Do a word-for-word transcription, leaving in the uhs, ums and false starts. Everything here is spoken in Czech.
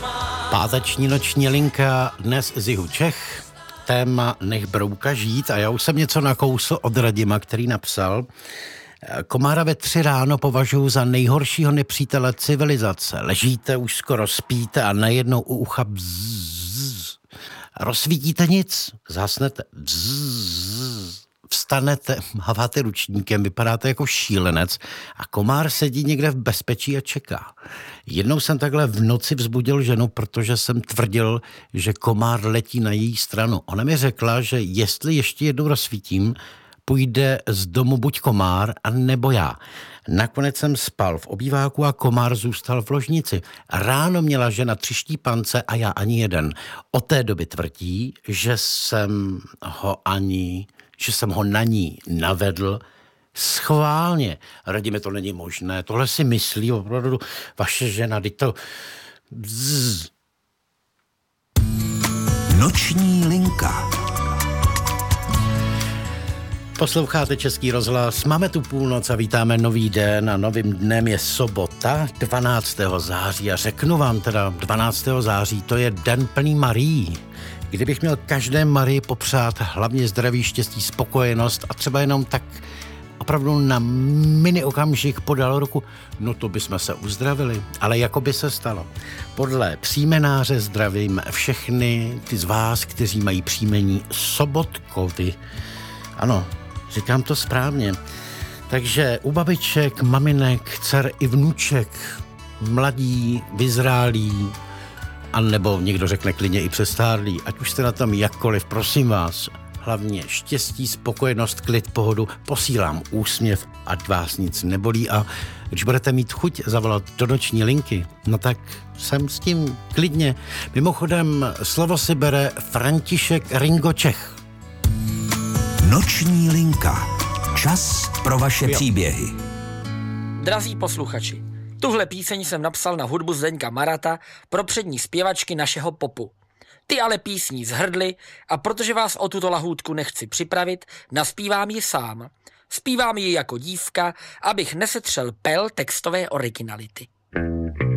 Páteční noční linka dnes z jihu Čech, téma Nech brouka žít a já už jsem něco nakousl od Radima, který napsal: komára ve tři ráno považuji za nejhoršího nepřítele civilizace. Ležíte, už skoro spíte a najednou u ucha bzzz. Rozsvítíte nic, zhasnete, bzzz. Vstanete, máváte ručníkem, vypadáte jako šílenec a komár sedí někde v bezpečí a čeká. Jednou jsem takhle v noci vzbudil ženu, protože jsem tvrdil, že komár letí na její stranu. Ona mi řekla, že jestli ještě jednou rozsvítím, půjde z domu buď komár, a nebo já. Nakonec jsem spal v obýváku a komár zůstal v ložnici. Ráno měla žena tři štípance a já ani jeden. Od té doby tvrdí, že jsem ho ani... že jsem ho na ní navedl schválně. Radíme, to není možné. Tohle si myslí opravdu vaše žena. Teď to... Bzz. Noční linka. Posloucháte Český rozhlas, máme tu půlnoc a vítáme nový den a novým dnem je sobota, dvanáctého září a řeknu vám teda, dvanáctého září to je den plný Marií. Kdybych měl každé Marii popřát hlavně zdraví, štěstí, spokojenost a třeba jenom tak opravdu na mini okamžik podal ruku, no to bychom se uzdravili, ale jako by se stalo. Podle příjmenáře zdravím všechny ty z vás, kteří mají příjmení Sobotkovi. Ano, říkám to správně. Takže u babiček, maminek, dcer i vnuček, mladí, vyzrálí, a nebo někdo řekne klidně i přestárlí, ať už jste na tom jakkoliv, prosím vás, hlavně štěstí, spokojenost, klid, pohodu, posílám úsměv, ať vás nic nebolí a když budete mít chuť zavolat do noční linky, no tak jsem s tím klidně. Mimochodem, slovo si bere František Ringo Čech. Noční linka. Čas pro vaše jo. příběhy. Drazí posluchači, tuhle píseň jsem napsal na hudbu Zdeňka Marata pro přední zpěvačky našeho popu. Ty ale písní zhrdly a protože vás o tuto lahůdku nechci připravit, naspívám ji sám. Zpívám ji jako dívka, abych nesetřel pel textové originality.